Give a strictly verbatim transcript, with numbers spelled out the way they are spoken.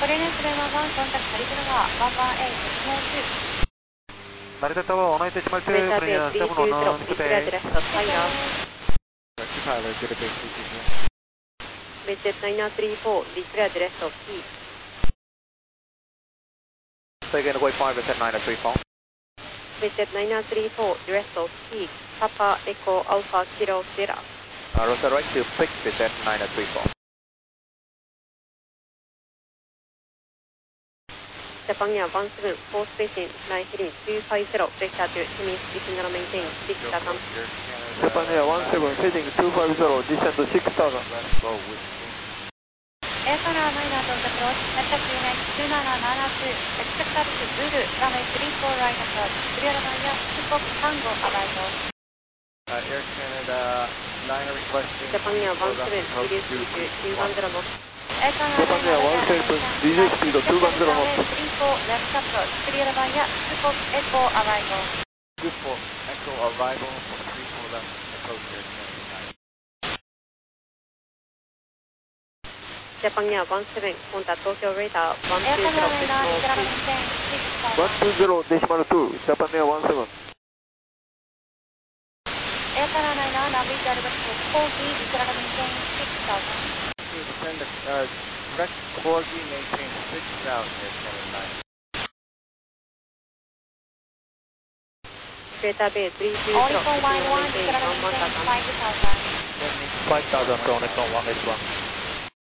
成田タワーをナイトいちまるに、クリアセブンオンナンスペース。Pilot to the base C C G. Vietjet nine three four, declare the rest of T. Say again, wayfinder Vietjet nine three four. Vietjet nine three four, the rest of T. Papa Echo Alpha Kilo Sierra. Uh, Roger right to six, Vietjet nine three four. Japan Air one seven four spacing, flying heading two five zero, vector to Timmins, signal maintain six thousand. Japan Air one seven heading two five zero, descend six thousand. Aircraft niner to approach, contact unit two nine nine two, expect service Zulu, runway three four right approach, clear via Sukok Tango arrival. Uh, Air Canada, liner requesting. Japan Air one seven, reduce speed to two one zero knots. Japan Air one seven, reduce speed to two one zero knots. three four left approach, clear via Sukok Echo arrival. Good for Echo arrival for three four left approach Air Canada. Japan Air one seven, contact Tokyo radar one two zero decimal one two zero decimal two, Japan Air one seven. Aircraft niner, navigate elevation four G, declare maintain six thousand. Descend the uh, direct four G, maintain six thousand Air Canada nine. Delta Bay three three zero, Oricon one one, declare maintain five thousand. five thousand from Oricon one H one.